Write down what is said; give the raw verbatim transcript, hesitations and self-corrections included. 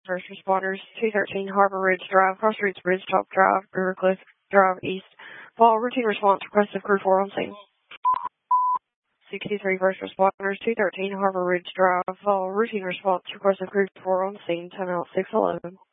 First responders, two thirteen Harbor Ridge Drive, Crossroads Ridgetop Drive, Rivercliff Drive East. Fall routine response request of crew four on scene. sixty-three First responders, two thirteen Harbor Ridge Drive, Fall routine response request of crew four on scene, timeout six eleven.